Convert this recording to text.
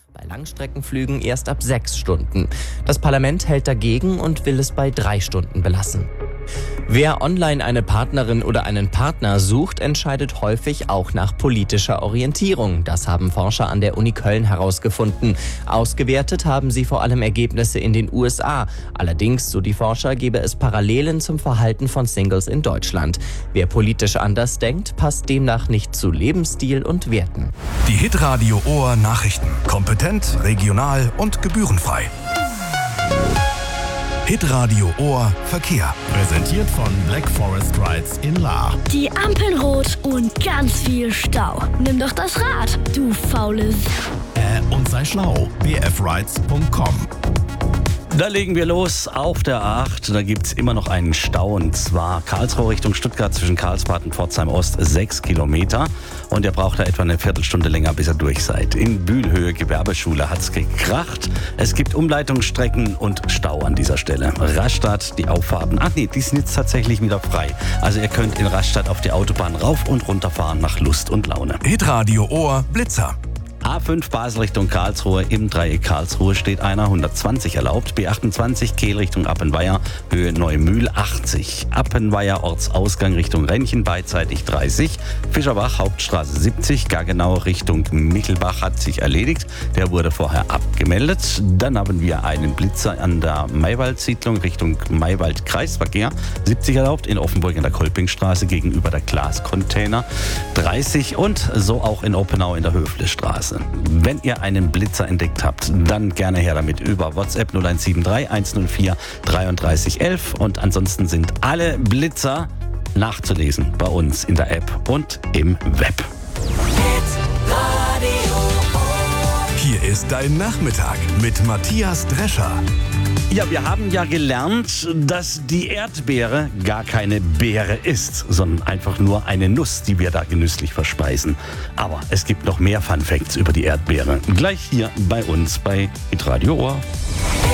Bei Langstreckenflügen erst ab 6 Stunden. Das Parlament hält dagegen und will es bei 3 Stunden belassen. Wer online eine Partnerin oder einen Partner sucht, entscheidet häufig auch nach politischer Orientierung. Das haben Forscher an der Uni Köln herausgefunden. Ausgewertet haben sie vor allem Ergebnisse in den USA. Allerdings, so die Forscher, gebe es Parallelen zum Verhalten von Singles in Deutschland. Wer politisch anders denkt, passt demnach nicht zu Lebensstil und Werten. Die Hitradio Ohr Nachrichten. Kompetent, regional und gebührenfrei. Hitradio Ohr Verkehr. Präsentiert von Black Forest Rides in Lahr. Die Ampeln rot und ganz viel Stau. Nimm doch das Rad, du faules. Und sei schlau. bfrides.com. Da legen wir los auf der 8. Da gibt es immer noch einen Stau, und zwar Karlsruhe Richtung Stuttgart zwischen Karlsbad und Pforzheim Ost 6 Kilometer. Und ihr braucht da etwa eine Viertelstunde länger, bis ihr durch seid. In Bühlhöhe Gewerbeschule hat's gekracht. Es gibt Umleitungsstrecken und Stau an dieser Stelle. Rastatt, die Auffahrten, die sind jetzt tatsächlich wieder frei. Also ihr könnt in Rastatt auf die Autobahn rauf und runter fahren nach Lust und Laune. Hitradio Ohr Blitzer. A5 Basel Richtung Karlsruhe, im Dreieck Karlsruhe steht einer, 120 erlaubt. B28 Kehl Richtung Appenweier, Höhe Neumühl 80. Appenweier Ortsausgang Richtung Rennchen, beidseitig 30. Fischerbach Hauptstraße 70, Gaggenau Richtung Michelbach hat sich erledigt. Der wurde vorher abgemeldet. Dann haben wir einen Blitzer an der Maywald-Siedlung Richtung Maywald-Kreisverkehr. 70 erlaubt, in Offenburg in der Kolpingstraße gegenüber der Glascontainer 30 und so auch in Oppenau in der Höflestraße. Wenn ihr einen Blitzer entdeckt habt, dann gerne her damit über WhatsApp 0173 104 33 11. Und ansonsten sind alle Blitzer nachzulesen bei uns in der App und im Web. Hier ist dein Nachmittag mit Matthias Drescher. Ja, wir haben ja gelernt, dass die Erdbeere gar keine Beere ist, sondern einfach nur eine Nuss, die wir da genüsslich verspeisen. Aber es gibt noch mehr Fun Facts über die Erdbeere. Gleich hier bei uns bei Hitradio Ohr.